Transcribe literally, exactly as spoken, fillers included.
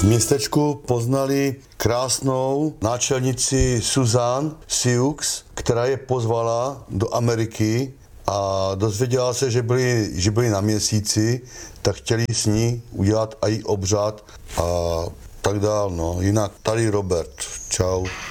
V městečku poznali krásnou náčelnici Susan Sioux, která je pozvala do Ameriky a dozvěděla se, že byli, že byli na měsíci, tak chtěli s ní udělat i obřad a tak dál. No. Jinak tady Robert. Čau.